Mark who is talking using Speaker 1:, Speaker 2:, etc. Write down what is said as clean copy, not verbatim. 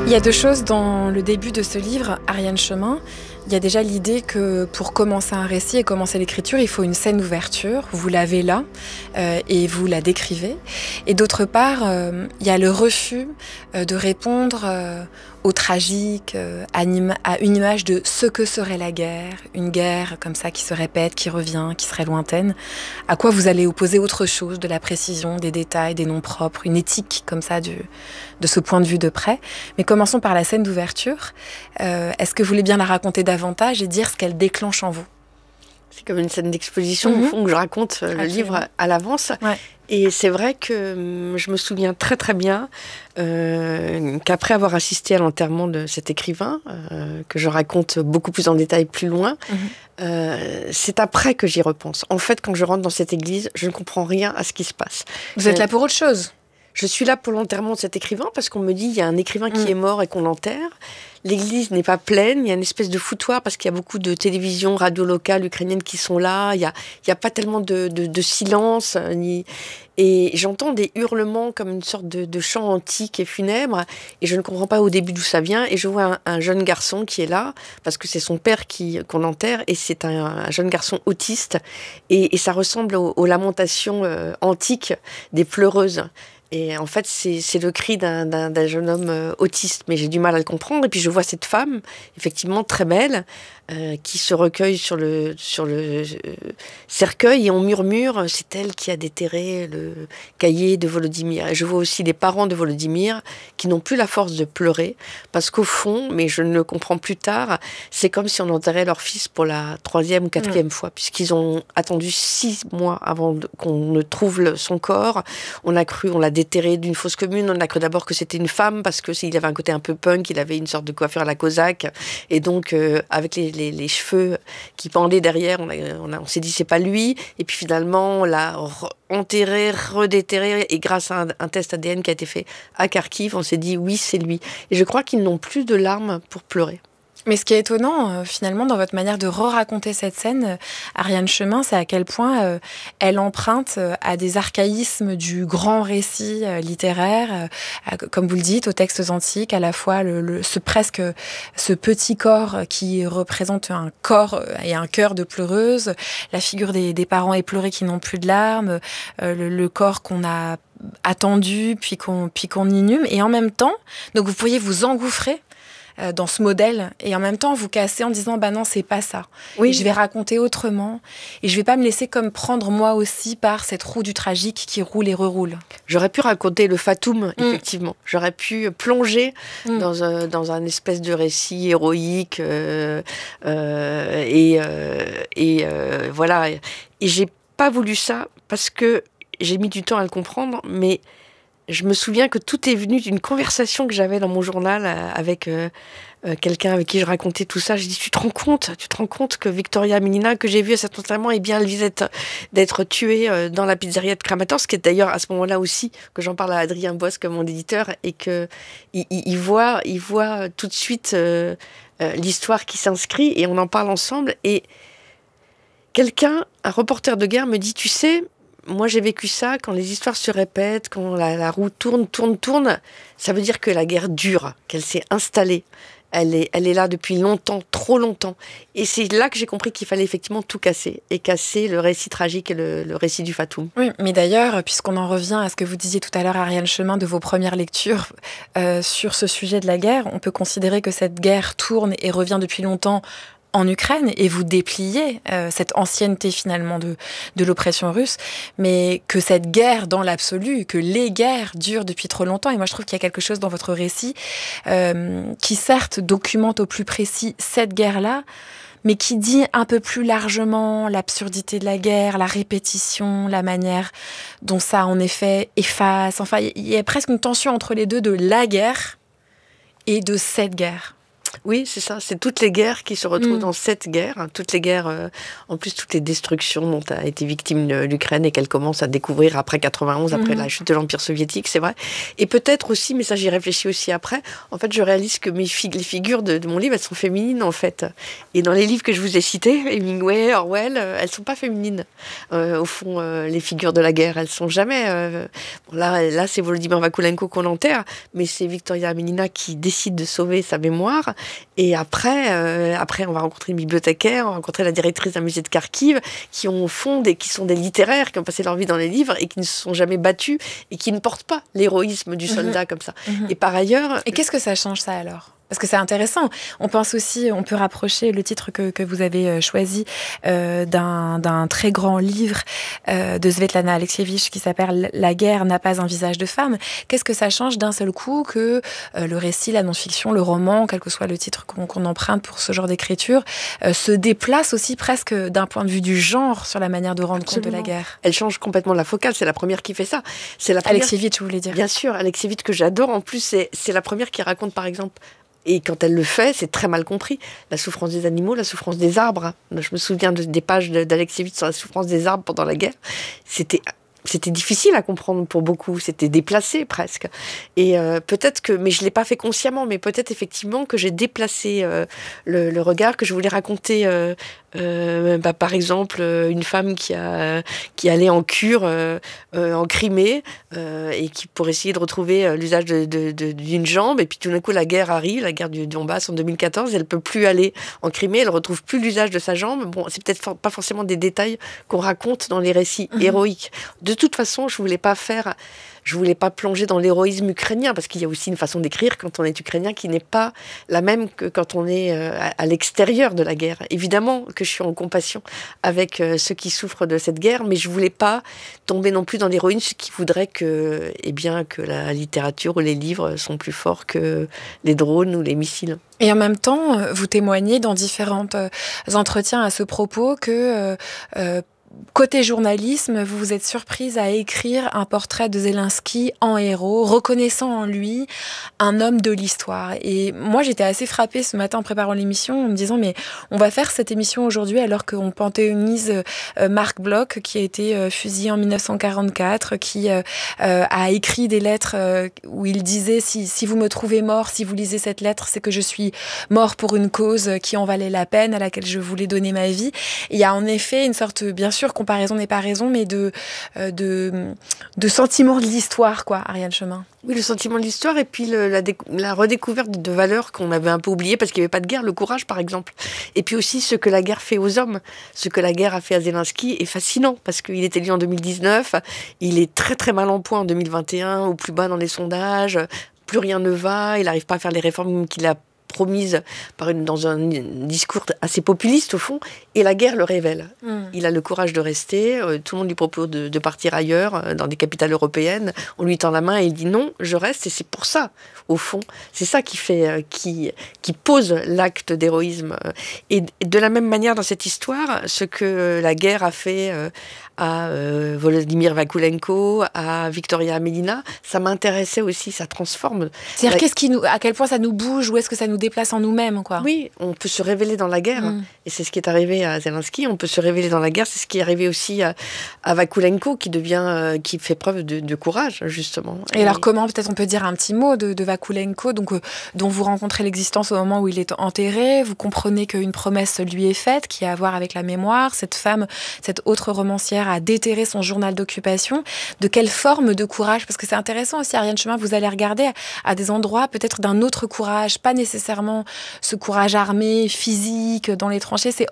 Speaker 1: Il y a deux choses dans le début de ce livre, Ariane Chemin. Il y a déjà l'idée que pour commencer un récit et commencer l'écriture, il faut une scène d'ouverture. Vous l'avez là et vous la décrivez. Et d'autre part, il y a le refus de répondre au tragique, à une image de ce que serait la guerre. Une guerre comme ça qui se répète, qui revient, qui serait lointaine. À quoi vous allez opposer autre chose, de la précision, des détails, des noms propres, une éthique comme ça de ce point de vue de près. Mais commençons par la scène d'ouverture. Est-ce que vous voulez bien la raconter davantage et dire ce qu'elle déclenche en vous ?
Speaker 2: C'est comme une scène d'exposition, au fond, que je raconte le livre à l'avance.
Speaker 1: Ouais.
Speaker 2: Et c'est vrai que je me souviens très très bien qu'après avoir assisté à l'enterrement de cet écrivain, que je raconte beaucoup plus en détail plus loin, c'est après que j'y repense. En fait, quand je rentre dans cette église, je ne comprends rien à ce qui se passe.
Speaker 1: Vous êtes là pour autre chose ?
Speaker 2: Je suis là pour l'enterrement de cet écrivain parce qu'on me dit il y a un écrivain qui est mort et qu'on l'enterre. L'église n'est pas pleine, il y a une espèce de foutoir parce qu'il y a beaucoup de télévisions, radios locales ukrainiennes qui sont là. Il y a pas tellement de silence. Et j'entends des hurlements comme une sorte de chant antique et funèbre. Et je ne comprends pas au début d'où ça vient. Et je vois un jeune garçon qui est là parce que c'est son père qu'on enterre. Et c'est un jeune garçon autiste. Et ça ressemble aux lamentations antiques des pleureuses. Et en fait, c'est le cri d'un jeune homme autiste, mais j'ai du mal à le comprendre. Et puis je vois cette femme, effectivement très belle, qui se recueille sur le cercueil et on murmure, c'est elle qui a déterré le cahier de Volodymyr. Et je vois aussi les parents de Volodymyr qui n'ont plus la force de pleurer, parce qu'au fond, mais je ne le comprends plus tard, c'est comme si on enterrait leur fils pour la 3e ou 4e fois, puisqu'ils ont attendu 6 mois avant qu'on ne trouve son corps. On l'a déterré d'une fosse commune. On a cru d'abord que c'était une femme parce que s'il avait un côté un peu punk, il avait une sorte de coiffure à la cosaque et donc avec les cheveux qui pendaient derrière, on s'est dit c'est pas lui. Et puis finalement on l'a enterré, redéterré et grâce à un test ADN qui a été fait à Kharkiv, on s'est dit oui c'est lui. Et je crois qu'ils n'ont plus de larmes pour pleurer.
Speaker 1: Mais ce qui est étonnant, finalement, dans votre manière de re-raconter cette scène, Ariane Chemin, c'est à quel point elle emprunte à des archaïsmes du grand récit littéraire, comme vous le dites, aux textes antiques, à la fois ce petit corps qui représente un corps et un cœur de pleureuse, la figure des parents éplorés qui n'ont plus de larmes, le corps qu'on a attendu, puis qu'on inhume, et en même temps, donc vous pourriez vous engouffrer dans ce modèle et en même temps vous casser en disant bah non c'est pas ça, oui. Je vais raconter autrement et je vais pas me laisser comme prendre moi aussi par cette roue du tragique qui roule et reroule.
Speaker 2: J'aurais pu raconter le Fatoum, effectivement. J'aurais pu plonger dans un espèce de récit héroïque voilà. Et j'ai pas voulu ça parce que j'ai mis du temps à le comprendre, mais je me souviens que tout est venu d'une conversation que j'avais dans mon journal avec quelqu'un avec qui je racontais tout ça. J'ai dit, tu te rends compte que Victoria Milina, que j'ai vue à cet enterrement, eh bien, elle vient d'être tuée dans la pizzeria de Kramatorsk, qui est d'ailleurs à ce moment-là aussi que j'en parle à Adrien Bosque, mon éditeur, et que il voit tout de suite l'histoire qui s'inscrit et on en parle ensemble. Et un reporter de guerre me dit, tu sais, moi, j'ai vécu ça, quand les histoires se répètent, quand la roue tourne, ça veut dire que la guerre dure, qu'elle s'est installée. Elle est là depuis longtemps, trop longtemps. Et c'est là que j'ai compris qu'il fallait effectivement tout casser. Et casser le récit tragique et le récit du Fatoum.
Speaker 1: Oui, mais d'ailleurs, puisqu'on en revient à ce que vous disiez tout à l'heure, Ariane Chemin, de vos premières lectures sur ce sujet de la guerre, on peut considérer que cette guerre tourne et revient depuis longtemps en Ukraine, et vous dépliez cette ancienneté finalement de l'oppression russe, mais que cette guerre dans l'absolu, que les guerres durent depuis trop longtemps. Et moi je trouve qu'il y a quelque chose dans votre récit qui certes documente au plus précis cette guerre-là, mais qui dit un peu plus largement l'absurdité de la guerre, la répétition, la manière dont ça en effet efface. Enfin, il y a presque une tension entre les deux, de la guerre et de cette guerre.
Speaker 2: Oui, c'est ça. C'est toutes les guerres qui se retrouvent dans cette guerre. Hein, toutes les guerres, en plus toutes les destructions dont a été victime l'Ukraine et qu'elle commence à découvrir après 91, après la chute de l'Empire soviétique, c'est vrai. Et peut-être aussi, mais ça j'y réfléchis aussi après, en fait je réalise que les figures de mon livre, elles sont féminines en fait. Et dans les livres que je vous ai cités, Hemingway, Orwell, elles sont pas féminines. Au fond, les figures de la guerre, elles sont jamais... Bon, là c'est Volodymyr Vakulenko qu'on enterre, mais c'est Victoria Amelina qui décide de sauver sa mémoire. Et après, on va rencontrer une bibliothécaire, on va rencontrer la directrice d'un musée de Kharkiv, qui sont des littéraires, qui ont passé leur vie dans les livres et qui ne se sont jamais battus et qui ne portent pas l'héroïsme du soldat comme ça. Et par ailleurs...
Speaker 1: Et qu'est-ce que ça change ça alors ? Parce que c'est intéressant. On peut rapprocher le titre que vous avez choisi d'un très grand livre de Svetlana Alexievitch qui s'appelle « La guerre n'a pas un visage de femme ». Qu'est-ce que ça change d'un seul coup que le récit, la non-fiction, le roman, quel que soit le titre qu'on emprunte pour ce genre d'écriture, se déplace aussi presque d'un point de vue du genre sur la manière de rendre compte de la guerre.
Speaker 2: Elle change complètement la focale. C'est la première qui fait ça.
Speaker 1: Alexievitch, vous voulez dire ?
Speaker 2: Bien sûr, Alexievitch que j'adore. En plus, c'est la première qui raconte par exemple... Et quand elle le fait, c'est très mal compris. La souffrance des animaux, la souffrance des arbres. Je me souviens des pages d'Alexievitch sur la souffrance des arbres pendant la guerre. C'était difficile à comprendre pour beaucoup. C'était déplacé presque. Et peut-être que, mais je l'ai pas fait consciemment, mais peut-être effectivement que j'ai déplacé le regard, que je voulais raconter. Par exemple, une femme qui allait en cure en Crimée et qui pour essayer de retrouver l'usage d'une jambe, et puis tout d'un coup la guerre arrive, la guerre du Donbass en 2014, elle peut plus aller en Crimée, elle retrouve plus l'usage de sa jambe. Bon, c'est peut-être pas forcément des détails qu'on raconte dans les récits héroïques. De toute façon, je voulais pas plonger dans l'héroïsme ukrainien, parce qu'il y a aussi une façon d'écrire quand on est ukrainien qui n'est pas la même que quand on est à l'extérieur de la guerre. Évidemment que je suis en compassion avec ceux qui souffrent de cette guerre, mais je voulais pas tomber non plus dans l'héroïsme qui voudrait que la littérature ou les livres sont plus forts que les drones ou les missiles.
Speaker 1: Et en même temps, vous témoignez dans différents entretiens à ce propos que côté journalisme, vous vous êtes surprise à écrire un portrait de Zelensky en héros, reconnaissant en lui un homme de l'histoire. Et moi, j'étais assez frappée ce matin en préparant l'émission, en me disant, mais on va faire cette émission aujourd'hui alors qu'on panthéonise Marc Bloch, qui a été fusillé en 1944, qui a écrit des lettres où il disait, si vous me trouvez mort, si vous lisez cette lettre, c'est que je suis mort pour une cause qui en valait la peine, à laquelle je voulais donner ma vie. Et il y a en effet une sorte, bien sûr, comparaison n'est pas raison, mais de sentiment de l'histoire, quoi, Ariane Chemin.
Speaker 2: Oui, le sentiment de l'histoire et puis la redécouverte de valeurs qu'on avait un peu oubliées parce qu'il n'y avait pas de guerre, le courage par exemple. Et puis aussi ce que la guerre fait aux hommes, ce que la guerre a fait à Zelensky est fascinant parce qu'il est élu en 2019, il est très très mal en point en 2021, au plus bas dans les sondages, plus rien ne va, il n'arrive pas à faire les réformes qu'il a promise dans un discours assez populiste au fond, et la guerre le révèle. Il a le courage de rester, tout le monde lui propose de partir ailleurs, dans des capitales européennes, on lui tend la main et il dit non, je reste, et c'est pour ça, au fond, c'est ça qui pose l'acte d'héroïsme. Et de la même manière dans cette histoire, ce que la guerre a fait à Volodymyr Vakulenko, à Victoria Amelina, ça m'intéressait aussi, ça transforme.
Speaker 1: C'est-à-dire à quel point ça nous bouge, ou est-ce que ça nous déplace en nous-mêmes, quoi.
Speaker 2: Oui, on peut se révéler dans la guerre, et c'est ce qui est arrivé à Zelensky, on peut se révéler dans la guerre, c'est ce qui est arrivé aussi à Vakulenko, qui fait preuve de courage, justement.
Speaker 1: Et alors comment, peut-être on peut dire un petit mot de Vakulenko, donc, dont vous rencontrez l'existence au moment où il est enterré, vous comprenez qu'une promesse lui est faite, qui a à voir avec la mémoire, cette femme, cette autre romancière a déterré son journal d'occupation. De quelle forme de courage? Parce que c'est intéressant aussi, Ariane Chemin, vous allez regarder à des endroits peut-être d'un autre courage, pas nécessairement ce courage armé, physique, dans les tranchées, c'est